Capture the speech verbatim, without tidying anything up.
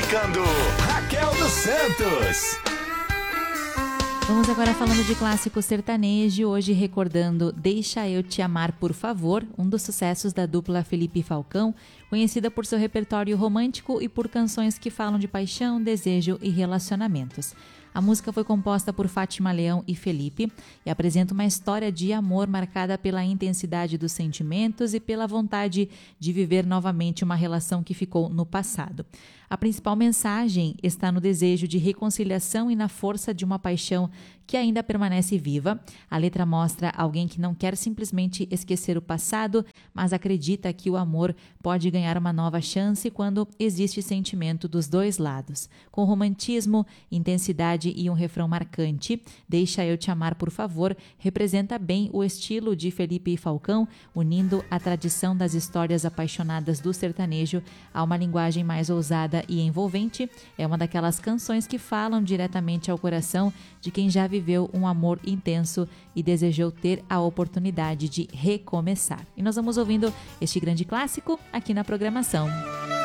apresentando Raquel dos Santos. Vamos agora falando de clássico sertanejo, hoje recordando Deixa Eu Te Amar, Por Favor, um dos sucessos da dupla Felipe e Falcão, conhecida por seu repertório romântico e por canções que falam de paixão, desejo e relacionamentos. A música foi composta por Fátima Leão e Felipe e apresenta uma história de amor marcada pela intensidade dos sentimentos e pela vontade de viver novamente uma relação que ficou no passado. A principal mensagem está no desejo de reconciliação e na força de uma paixão que ainda permanece viva. A letra mostra alguém que não quer simplesmente esquecer o passado, mas acredita que o amor pode ganhar uma nova chance quando existe sentimento dos dois lados. Com romantismo, intensidade e um refrão marcante, Deixa Eu Te Amar, Por Favor, representa bem o estilo de Felipe e Falcão, unindo a tradição das histórias apaixonadas do sertanejo a uma linguagem mais ousada e envolvente. É uma daquelas canções que falam diretamente ao coração de quem já viveu um amor intenso e desejou ter a oportunidade de recomeçar. E nós vamos ouvindo este grande clássico aqui na programação.